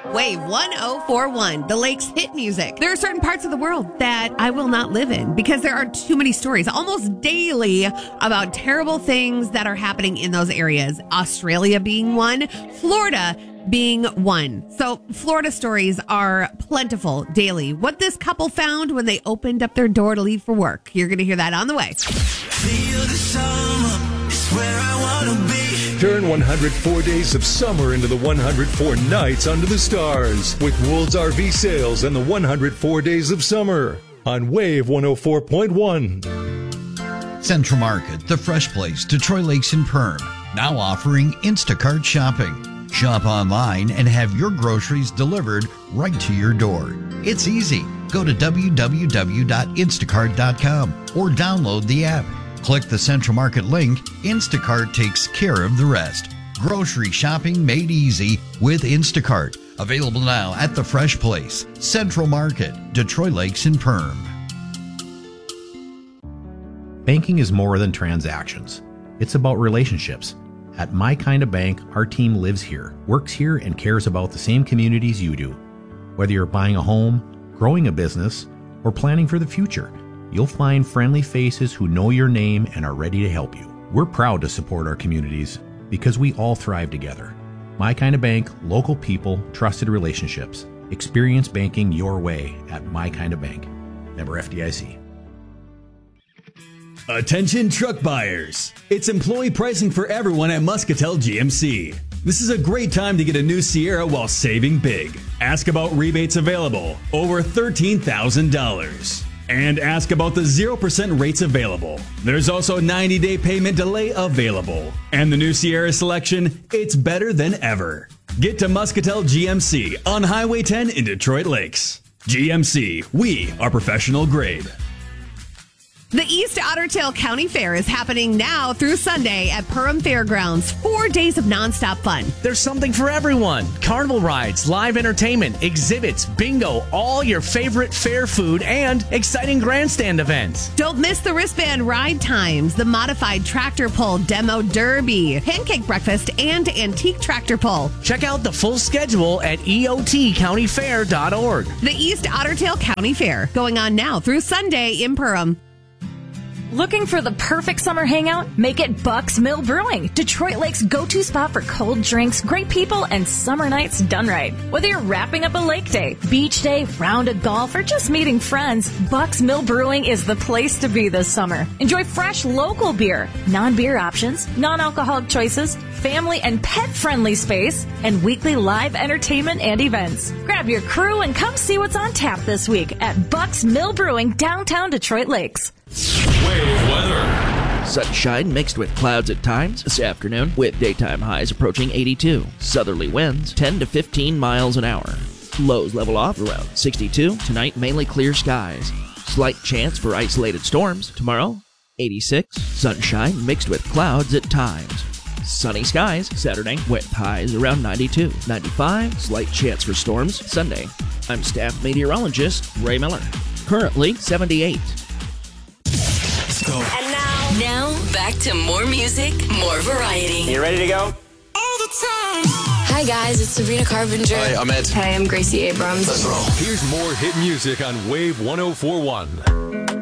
Wave 1041, the Lakes hit music. There are certain parts of the world that I will not live in because there are too many stories almost daily about terrible things that are happening in those areas. Australia being one, Florida being one. So Florida stories are plentiful daily. What this couple found when they opened up their door to leave for work. You're going to hear that on the way. Feel the summer, it's where I want to be. Turn 104 days of summer into the 104 nights under the stars with Wool's RV sales and the 104 days of summer on Wave 104.1. Central Market, the fresh place, Detroit Lakes and Perm, now offering Instacart shopping. Shop online and have your groceries delivered right to your door. It's easy. Go to www.instacart.com or download the app. Click the Central Market link. Instacart takes care of the rest. Grocery shopping made easy with Instacart. Available now at the Fresh Place, Central Market, Detroit Lakes and Perm. Banking is more than transactions. It's about relationships. At My Kind of Bank, our team lives here, works here, and cares about the same communities you do. Whether you're buying a home, growing a business, or planning for the future, you'll find friendly faces who know your name and are ready to help you. We're proud to support our communities because we all thrive together. My Kind of Bank, local people, trusted relationships. Experience banking your way at My Kind of Bank. Member FDIC. Attention truck buyers. It's employee pricing for everyone at Muscatel GMC. This is a great time to get a new Sierra while saving big. Ask about rebates available, over $13,000. And ask about the 0% rates available. There's also 90-day payment delay available. And the new Sierra selection, it's better than ever. Get to Muscatel GMC on Highway 10 in Detroit Lakes. GMC, we are professional grade. The East Otter Tail County Fair is happening now through Sunday at Perham Fairgrounds. 4 days of nonstop fun. There's something for everyone. Carnival rides, live entertainment, exhibits, bingo, all your favorite fair food, and exciting grandstand events. Don't miss the wristband ride times, the modified tractor pull demo derby, pancake breakfast, and antique tractor pull. Check out the full schedule at eotcountyfair.org. The East Otter Tail County Fair, going on now through Sunday in Perham. Looking for the perfect summer hangout? Make it Buck's Mill Brewing, Detroit Lake's go-to spot for cold drinks, great people, and summer nights done right. Whether you're wrapping up a lake day, beach day, round of golf, or just meeting friends, Buck's Mill Brewing is the place to be this summer. Enjoy fresh local beer, non-beer options, non-alcoholic choices, family and pet-friendly space, and weekly live entertainment and events. Grab your crew and come see what's on tap this week at Buck's Mill Brewing, downtown Detroit Lakes. Wave weather. Sunshine mixed with clouds at times this afternoon, with daytime highs approaching 82. Southerly winds 10 to 15 miles an hour. Lows level off around 62. Tonight, mainly clear skies. Slight chance for isolated storms. Tomorrow, 86. Sunshine mixed with clouds at times. Sunny skies Saturday with highs around 92. 95. Slight chance for storms Sunday. I'm staff meteorologist Ray Miller. Currently 78. And now back to more music, more variety. You ready to go? All the time. Hi guys, it's Sabrina Carpenter. Hi, I'm Ed. Hi, I'm Gracie Abrams. Let's roll. Here's more hit music on Wave 104.1.